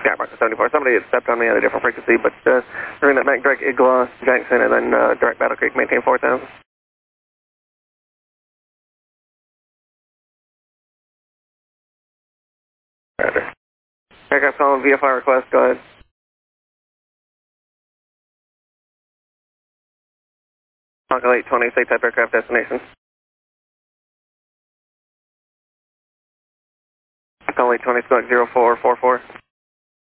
Skymark 74. Somebody had stepped on me at a different frequency, but during that back direct Igla, Jackson, and then direct Battle Creek, maintain 4000. Roger. Aircraft calling VFR request, go ahead. Uncle 820, state type aircraft destination. Uncle 820, select 0444.